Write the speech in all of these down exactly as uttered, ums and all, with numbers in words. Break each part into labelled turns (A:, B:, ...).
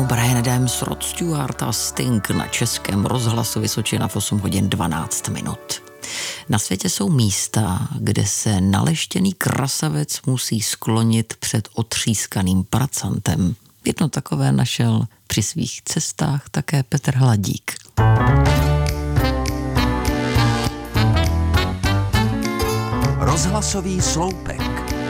A: Brian Adams, Rod Stewart a Sting na Českém rozhlasu Vysočina v osm hodin dvanáct minut. Na světě jsou místa, kde se naleštěný krasavec musí sklonit před otřískaným pracantem. Jedno takové našel při svých cestách také Petr Hladík.
B: Rozhlasový sloupek.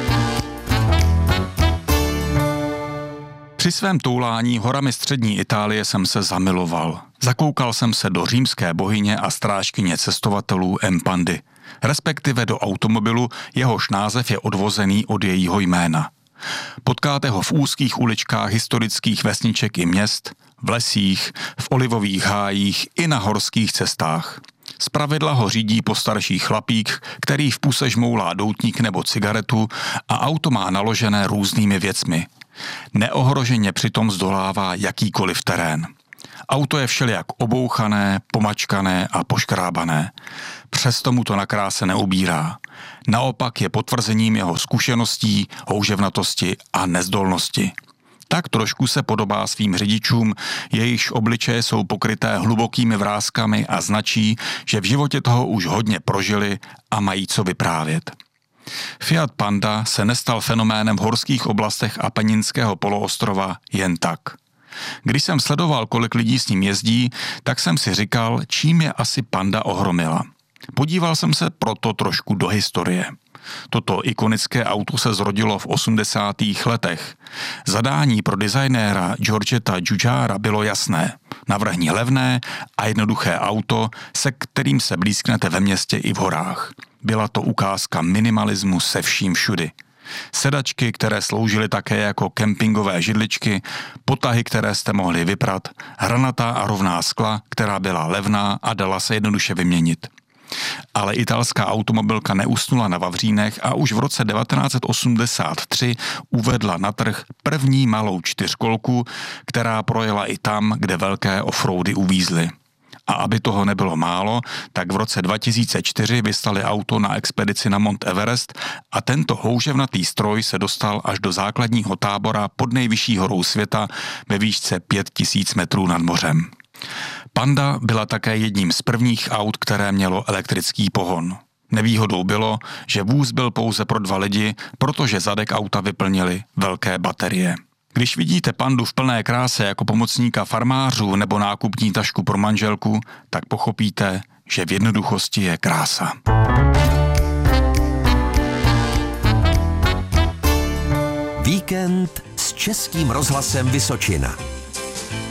C: Při svém toulání horami střední Itálie jsem se zamiloval. Zakoukal jsem se do římské bohyně a strážkyně cestovatelů Empandy, respektive do automobilu, jehož název je odvozený od jejího jména. Potkáte ho v úzkých uličkách historických vesniček i měst, v lesích, v olivových hájích i na horských cestách. Zpravidla ho řídí postarší chlapík, který v puse žmoulá doutník nebo cigaretu a auto má naložené různými věcmi. Neohroženě přitom zdolává jakýkoliv terén. Auto je všelijak obouchané, pomačkané a poškrábané. Přesto mu to na kráse neubírá. Naopak je potvrzením jeho zkušeností, houževnatosti a nezdolnosti. Tak trošku se podobá svým řidičům, jejichž obličeje jsou pokryté hlubokými vrázkami a značí, že v životě toho už hodně prožili a mají co vyprávět. Fiat Panda se nestal fenoménem v horských oblastech Apeninského poloostrova jen tak. Když jsem sledoval, kolik lidí s ním jezdí, tak jsem si říkal, čím je asi Panda ohromila. Podíval jsem se proto trošku do historie. Toto ikonické auto se zrodilo v osmdesátých letech. Zadání pro designéra Giorgeta Giugiara bylo jasné. Navrhni levné a jednoduché auto, se kterým se blízknete ve městě i v horách. Byla to ukázka minimalismu se vším všudy. Sedačky, které sloužily také jako kempingové židličky, potahy, které jste mohli vyprat, hranatá a rovná skla, která byla levná a dala se jednoduše vyměnit. Ale italská automobilka neusnula na vavřínech a už v roce devatenáct set osmdesát tři uvedla na trh první malou čtyřkolku, která projela i tam, kde velké offroady uvízly. A aby toho nebylo málo, tak v roce dva tisíce čtyři vyslali auto na expedici na Mount Everest a tento houževnatý stroj se dostal až do základního tábora pod nejvyšší horou světa ve výšce pět tisíc metrů nad mořem. Panda byla také jedním z prvních aut, které mělo elektrický pohon. Nevýhodou bylo, že vůz byl pouze pro dva lidi, protože zadek auta vyplnily velké baterie. Když vidíte Pandu v plné kráse jako pomocníka farmářů nebo nákupní tašku pro manželku, tak pochopíte, že v jednoduchosti je krása.
B: Víkend s Českým rozhlasem Vysočina.